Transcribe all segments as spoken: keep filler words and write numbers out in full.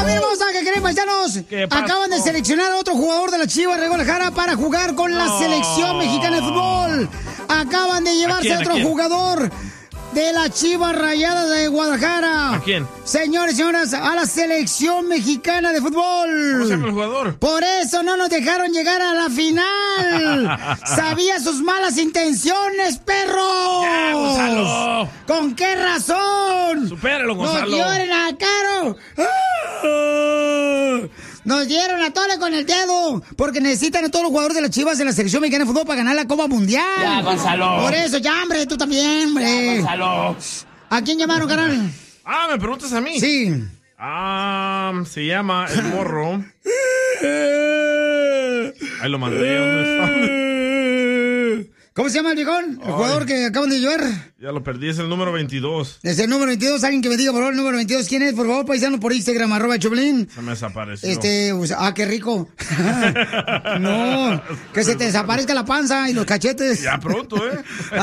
Familia hermosa, ¿qué creen, paisanos? Acaban de seleccionar a otro jugador de la Chivas de Guadalajara para jugar con la No. selección mexicana de fútbol. Acaban de llevarse ¿A a, quién, otro a quién? jugador de la Chivas Rayadas de Guadalajara. ¿A quién? Señores y señoras, a la selección mexicana de fútbol. ¿Cómo se llama el jugador? Por eso no nos dejaron llegar a la final. Sabía sus malas intenciones, perros. Ya, Gonzalo. ¿Con qué razón? Supéralo, Nos Gonzalo. dieron a Caro. ¡Ah! Nos dieron a Tole con el dedo. Porque necesitan a todos los jugadores de las Chivas de la selección mexicana de fútbol para ganar la Copa Mundial. Ya, Gonzalo. Por eso, ya, hombre, tú también, hombre. Ya, Gonzalo. ¿A quién llamaron, carnal? Ah, ¿me preguntas a mí? Sí. Ah, se llama El Morro. Ahí lo mandé. ¿Dónde ¿Cómo se llama el viejón? El Ay. jugador que acaban de llevar. está? Ya lo perdí, es el número veintidós. Es el número veintidós. Alguien que me diga, por favor, el número veintidós. ¿Quién es? Por favor, paisano, por Instagram, arroba Choplin. Se me desapareció. Este, pues, ah, qué rico. No, que se te desaparezca la panza y los cachetes. Ya pronto, ¿eh?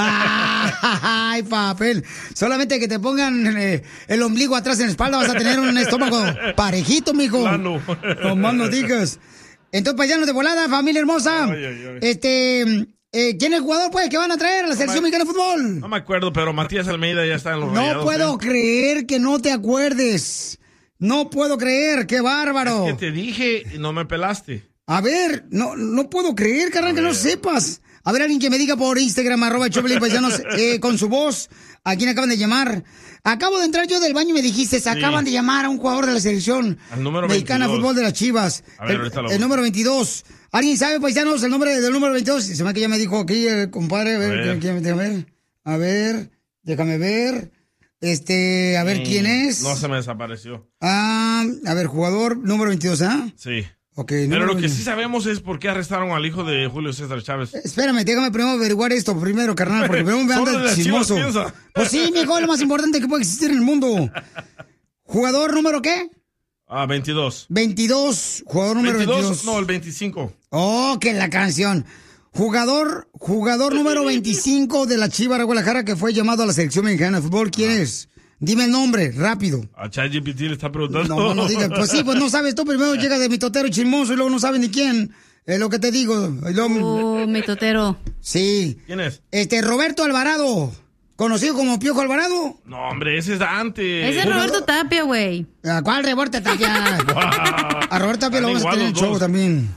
Ay, papel. Solamente que te pongan eh, el ombligo atrás en la espalda vas a tener un estómago parejito, mijo. Plano. No más no digas. Entonces, paisanos de volada, familia hermosa. Ay, ay, ay. Este, eh, ¿quién es el jugador, pues, que van a traer a la selección mexicana de fútbol? No me acuerdo, pero Matías Almeida ya está en los No Rayados, puedo ¿eh? creer que no te acuerdes. No puedo creer, qué bárbaro. Es que te dije y no me pelaste. A ver, no, no puedo creer, carnal, que no sepas. A ver, alguien que me diga por Instagram, arroba Choplin Paisanos, eh, con su voz, a quién acaban de llamar. Acabo de entrar yo del baño y me dijiste, se acaban de llamar a un jugador de la selección Al número mexicana de veintidós. fútbol de las Chivas. A ver, el, ahorita lo el busco. número veintidós. ¿Alguien sabe, paisanos, el nombre del número veintidós? Se me que ya me dijo aquí el compadre. A ver, A ver. ¿quién- déjame ver. A ver, déjame ver. Este, a ver, Mm, ¿quién es? No se me desapareció. Ah, a ver, jugador número veintidós, ¿ah? Sí. Ok, Pero número lo que veintidós. sí sabemos es por qué arrestaron al hijo de Julio César Chávez. Espérame, déjame primero averiguar esto primero, carnal, porque primero me Solo anda de las chismoso. Chivas piensa. Pues sí, mijo, es lo más importante que puede existir en el mundo. ¿Jugador número qué? Ah, veintidós. veintidós, jugador número veintidós, veintidós. no, el veinticinco. Oh, que la canción. Jugador, jugador número veinticinco de la Chivas de Guadalajara que fue llamado a la selección mexicana de fútbol. ¿Quién es? Dime el nombre, rápido. A ChatGPT le está preguntando. No, no digas. Pues sí, pues no sabes tú. Primero llegas de mi totero chismoso y luego no sabes ni quién. Es lo que te digo. Y luego- Oh, mi totero. Sí. ¿Quién es? Este, Roberto Alvarado. Conocido como Piojo Alvarado. No, hombre, ese es antes. Ese es Roberto Tapia, güey. ¿A cuál Roberto Tapia? A Roberto Tapia lo vamos a tener en el show también.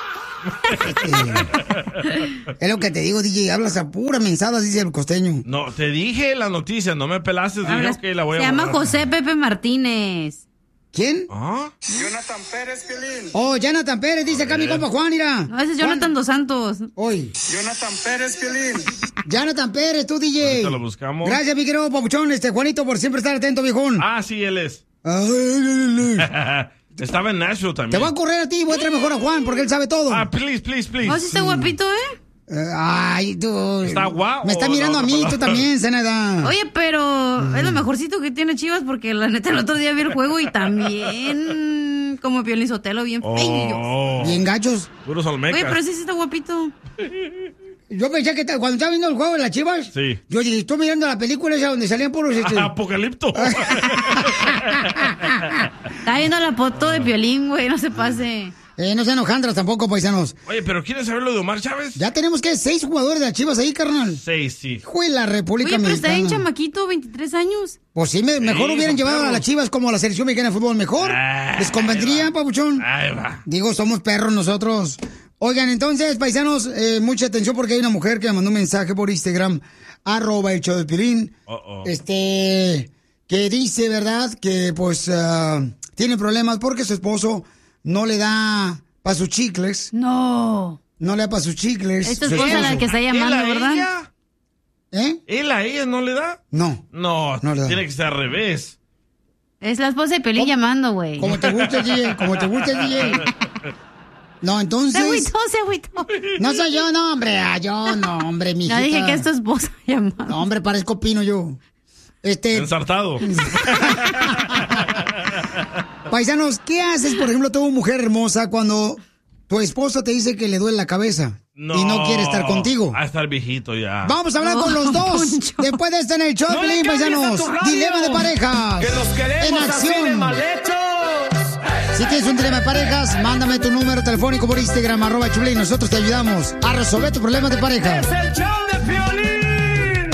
Este, es lo que te digo, D J. Hablas a pura mensada, dice el costeño. No, te dije la noticia, no me pelaste. Dije, Ahora, ok, la voy a se llama borrar. José Pepe Martínez. ¿Quién? ¿Ah? Jonathan Pérez, Piolín. Oh, Jonathan Pérez, dice acá mi compa Juan, mira. No, ese es Jonathan Dos Santos. Hoy. Jonathan Pérez, Piolín. Jonathan Pérez, tú, D J. Ahorita lo buscamos. Gracias, mi querido papuchón, este Juanito, por siempre estar atento, viejón. Ah, sí, él es. Ay, ay, ay, ay. Estaba en Nashville Te también. voy a correr a ti, voy a traer mejor a Juan, porque él sabe todo. Ah, please, please, please. No, sí está guapito, ¿eh? Eh, ay, tú. ¿Está guapo Me está o mirando la a mí, otra tú palabra? también, Senada. Oye, pero es lo mejorcito que tiene Chivas porque la neta el otro día vi el juego y también como Piolín Sotelo, bien feo. Oh, Bien gachos. puros Oye, olmecas. pero ese sí está guapito. Yo pensé que ta- cuando estaba viendo el juego de las Chivas, Sí. yo dije, estoy mirando la película esa donde salían puros este. Apocalipto. Está viendo la foto de Piolín, güey, no se pase. Eh, no sean hojandras tampoco, paisanos. Oye, pero ¿quieres saber lo de Omar Chávez? Ya tenemos que seis jugadores de las Chivas ahí, carnal. Seis, sí. Hijo de la República Oye, pero está bien Mexicana. chamaquito, veintitrés años. Pues sí, me- mejor Sí, hubieran son llevado a perros. las Chivas como a la selección mexicana de fútbol. Mejor. Ah, Les convendría, ahí va. papuchón. Ahí va. Digo, somos perros nosotros. Oigan, entonces, paisanos, eh, mucha atención porque hay una mujer que me mandó un mensaje por Instagram, arroba el show de Piolín. Oh, oh. Este, que dice, ¿verdad? Que pues ah, tiene problemas porque su esposo no le da para sus chicles. No. No le da para sus chicles. Esta su esposa la esposo. que está ¿Él llamando, a ¿verdad? ella? ¿Eh? ¿Él a ella no le da? No. No, No le da. tiene que ser al revés. Es la esposa de Piolín llamando, güey. Como te gusta, D J. Como te gusta, D J. No, Se entonces. agüitó, se agüitó. No soy yo, no, hombre. Ah, yo, no, hombre, mi No dije que es tu esposa llamando. No, hombre, parezco pino yo. Este. Ensartado. Paisanos, ¿qué haces, por ejemplo, tú, mujer hermosa, cuando tu esposo te dice que le duele la cabeza y no quiere estar contigo? A estar viejito ya. Vamos a hablar No, con los dos. Poncho. Después de estar en el show, No le Piolín, cambies a paisanos. tu radio. Dilema de parejas. Que los queremos En así de acción. mal hechos. Si tienes un dilema de parejas, mándame tu número telefónico por Instagram, arroba Choplin. Nosotros te ayudamos a resolver tu problema de pareja. ¡Es el show de Piolín!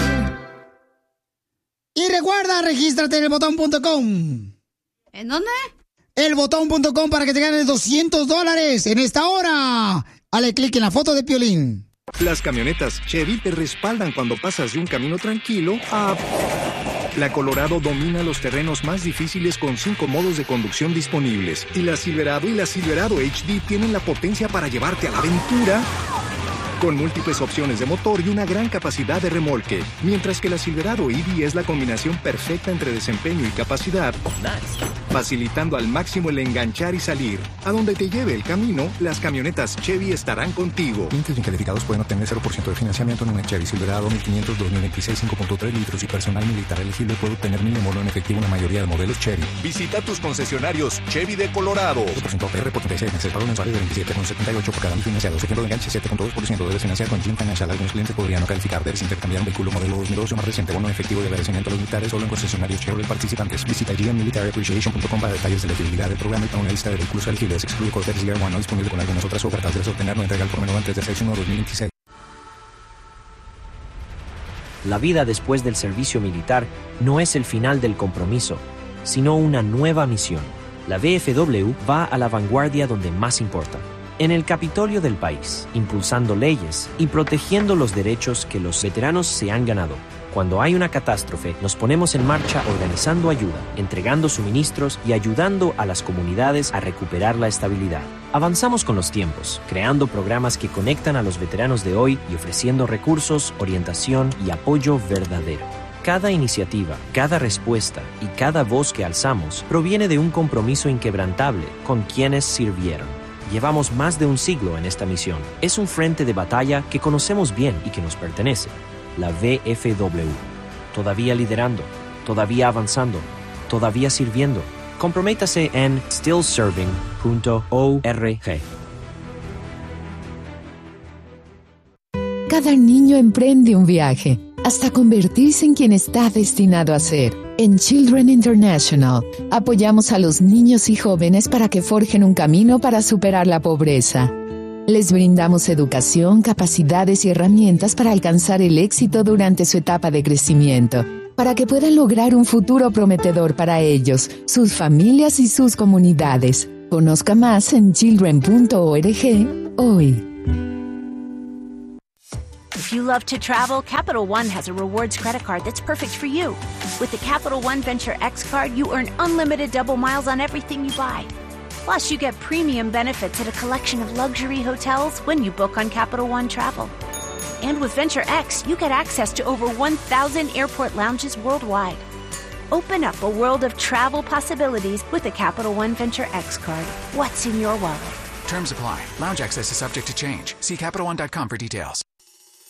Y recuerda, regístrate en el botón punto com. ¿En dónde? el botón punto com para que te ganes doscientos dólares en esta hora. Dale clic en la foto de Piolín. Las camionetas Chevy te respaldan cuando pasas de un camino tranquilo a... La Colorado domina los terrenos más difíciles con cinco modos de conducción disponibles. Y la Silverado y la Silverado H D tienen la potencia para llevarte a la aventura con múltiples opciones de motor y una gran capacidad de remolque. Mientras que la Silverado E V es la combinación perfecta entre desempeño y capacidad, facilitando al máximo el enganchar y salir. A donde te lleve el camino, las camionetas Chevy estarán contigo. Clientes bien calificados pueden obtener cero por ciento de financiamiento en una Chevy Silverado mil quinientos dos mil veintiséis cinco punto tres litros y personal militar elegible puede obtener mínimo en efectivo en la mayoría de modelos Chevy. Visita tus concesionarios Chevy de Colorado. dos por ciento A P R por treinta y seis meses, pago mensual de veintisiete con setenta y ocho por cada mil financiado. Ejemplo de enganche siete punto dos por ciento. Debes financiar con Jim Financial. Algunos clientes podrían no calificar. Debes intercambiar un vehículo modelo dos mil dos o más reciente. Bono efectivo de agradecimiento a los militares solo en concesionarios Chevrolet participantes. Visita G M Military Appreciation punto com para detalles de la elegibilidad del programa y para una lista de vehículos elegibles. Excluye Corvette Year One, no disponible con algunas otras ofertas. Debes obtener no entrega al por menor antes del seis uno de dos mil veintiséis. La vida después del servicio militar no es el final del compromiso, sino una nueva misión. La V F W va a la vanguardia donde más importa, en el Capitolio del país, impulsando leyes y protegiendo los derechos que los veteranos se han ganado. Cuando hay una catástrofe, nos ponemos en marcha organizando ayuda, entregando suministros y ayudando a las comunidades a recuperar la estabilidad. Avanzamos con los tiempos, creando programas que conectan a los veteranos de hoy y ofreciendo recursos, orientación y apoyo verdadero. Cada iniciativa, cada respuesta y cada voz que alzamos proviene de un compromiso inquebrantable con quienes sirvieron. Llevamos más de un siglo en esta misión. Es un frente de batalla que conocemos bien y que nos pertenece. La V F W. Todavía liderando, todavía avanzando, todavía sirviendo. Comprométase en still serving punto org. Cada niño emprende un viaje hasta convertirse en quien está destinado a ser. En Children International, apoyamos a los niños y jóvenes para que forjen un camino para superar la pobreza. Les brindamos educación, capacidades y herramientas para alcanzar el éxito durante su etapa de crecimiento, para que puedan lograr un futuro prometedor para ellos, sus familias y sus comunidades. Conozca más en children punto org hoy. If you love to travel, Capital One has a rewards credit card that's perfect for you. With the Capital One Venture X card, you earn unlimited double miles on everything you buy. Plus, you get premium benefits at a collection of luxury hotels when you book on Capital One Travel. And with Venture X, you get access to over one thousand airport lounges worldwide. Open up a world of travel possibilities with the Capital One Venture X card. What's in your wallet? Terms apply. Lounge access is subject to change. See Capital One dot com for details.